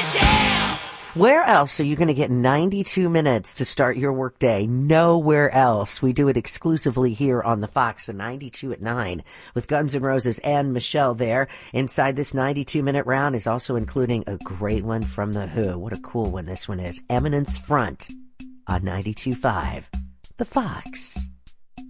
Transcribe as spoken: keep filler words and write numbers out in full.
Where else are you going to get ninety-two minutes to start your workday? Nowhere else. We do it exclusively here on the Fox, the ninety-two at nine, with Guns N' Roses and Michelle there. Inside this ninety-two minute round is also including a great one from The Who. What a cool one this one is. Eminence Front on ninety-two point five, the Fox.